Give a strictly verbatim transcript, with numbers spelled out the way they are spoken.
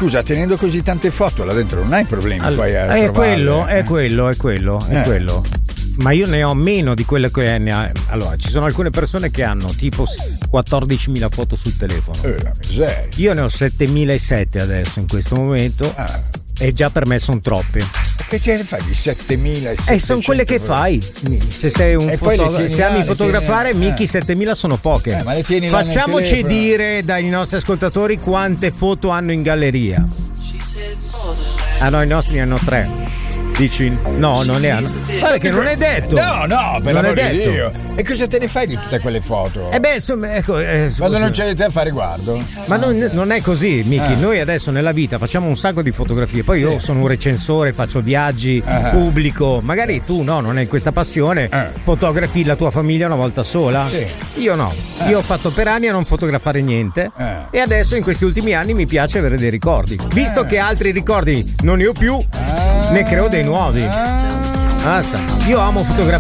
scusa, tenendo così tante foto là dentro non hai problemi All- poi a è trovarle, quello, eh. è quello, è quello, è Eh. quello. Ma io ne ho meno di quelle che ne ha. Allora, ci sono alcune persone che hanno tipo quattordicimila foto sul telefono. Eh, la miseria. Io ne ho settemilasette adesso in questo momento. Ah. E già per me sono troppe. Che te ne fai di settemila? E sono quelle che fai. Se sei un E poi le fotogra- tieni se là, ami le fotografare, tieni- Miki, eh. settemila sono poche. Eh, ma le tieni là nel Facciamoci telefono. dire dai nostri ascoltatori quante foto hanno in galleria. Ah no, i nostri ne hanno tre. Dici? No, non ne hanno. Guarda che non è detto. No, no, per non è l'amor di detto. Dio. E cosa te ne fai di tutte quelle foto? Eh beh, insomma, ecco, eh, Quando scusa. non c'è di te a fare riguardo? Ma non, non è così, Miki. Eh. Noi adesso nella vita facciamo un sacco di fotografie. Poi io sono un recensore, faccio viaggi, Eh. pubblico. Magari tu no, non hai questa passione. Eh. Fotografi la tua famiglia una volta sola. Sì. Io no. Io ho fatto per anni a non fotografare niente. Eh. E adesso in questi ultimi anni mi piace avere dei ricordi. Visto Eh. che altri ricordi non ne ho più, Ah. ne creo dei nuovi. Ah. Basta. Io amo fotografare.